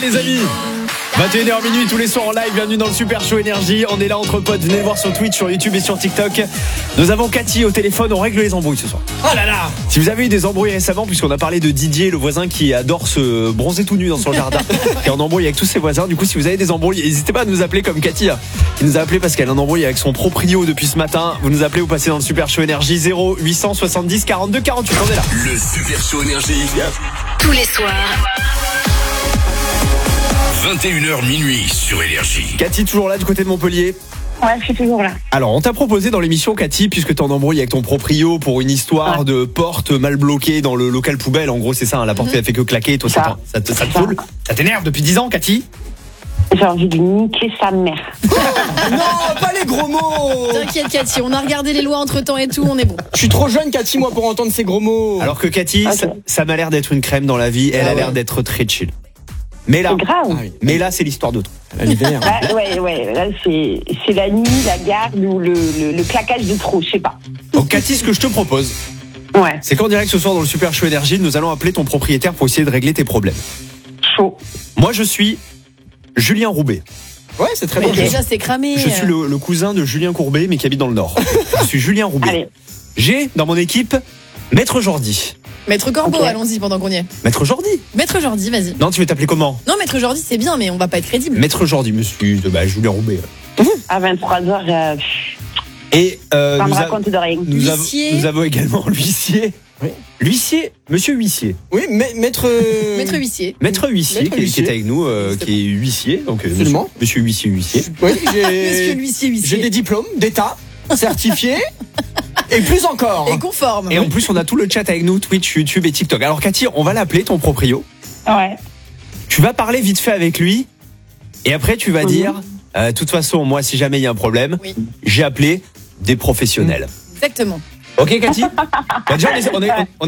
les amis. 21h minuit tous les soirs en live, bienvenue dans le Super Show Énergie. On est là entre potes, venez voir sur Twitch, sur YouTube et sur TikTok. Nous avons Cathy au téléphone, on règle les embrouilles ce soir. Oh là là. Si vous avez eu des embrouilles récemment, puisqu'on a parlé de Didier, le voisin qui adore se bronzer tout nu dans son jardin, qui est en embrouille avec tous ses voisins. Du coup, si vous avez des embrouilles, n'hésitez pas à nous appeler comme Cathy, qui nous a appelé parce qu'elle a un embrouille avec son proprio depuis ce matin. Vous nous appelez, vous passez dans le Super Show Énergie 0870 42 48, on est là. Le Super Show Énergie. Tous les soirs. 21h minuit sur Énergie. Cathy, toujours là du côté de Montpellier. Ouais, je suis toujours là. Alors, on t'a proposé dans l'émission, Cathy, puisque t'es en embrouille avec ton proprio pour une histoire de porte mal bloquée dans le local poubelle. En gros, c'est ça, hein, la porte elle fait que claquer. Et toi, ça te saoule. Ça t'énerve depuis 10 ans, Cathy? J'ai envie de niquer sa mère. Non, pas les gros mots. T'inquiète Cathy, on a regardé les lois entre temps et tout, on est bon. Je suis trop jeune, Cathy, moi, pour entendre ces gros mots. Alors que Cathy, Ok. ça m'a l'air d'être une crème dans la vie. Elle a l'air d'être très chill. Mais là, C'est grave. mais là, c'est l'histoire d'autre. L'hiver. Bah, ouais, là c'est la nuit, la garde ou le claquage de trop, je sais pas. Donc, Cathy, ce que je te propose, Ouais, c'est qu'en direct ce soir dans le Super Show Énergie, nous allons appeler ton propriétaire pour essayer de régler tes problèmes. chaud. Moi, je suis Julien Roubaix. Ouais, c'est très Mais bien. déjà c'est cramé. Je suis le cousin de Julien Courbet, mais qui habite dans le Nord. Je suis Julien Roubaix. Allez, J'ai dans mon équipe Maître Jordi. Maître Corbeau, Ok. allons-y pendant qu'on y est. Maître Jordi? Maître Jordi, vas-y. Non, tu veux t'appeler comment? Non, Maître Jordi c'est bien, mais on va pas être crédible. Maître Jordi, monsieur Julien Roubaix. à 23h, Et ça me nous, raconte de rien. L'huissier. nous avons également l'huissier. Oui. L'huissier, monsieur huissier. Oui, maître. Maître huissier. Maître huissier, Maître qui huissier. est avec nous, qui est huissier. Donc, Absolument. monsieur huissier. Oui, Monsieur l'huissier, j'ai huissier. des diplômes d'État certifiés et plus encore. Et conforme. Et en plus, on a tout le chat avec nous, Twitch, YouTube et TikTok. Alors, Cathy, on va l'appeler, ton proprio. Ouais, Tu vas parler vite fait avec lui. Et après, tu vas dire, de toute façon, moi, si jamais il y a un problème, Oui. j'ai appelé des professionnels. Exactement. Ok, Cathy? Bah, déjà, on est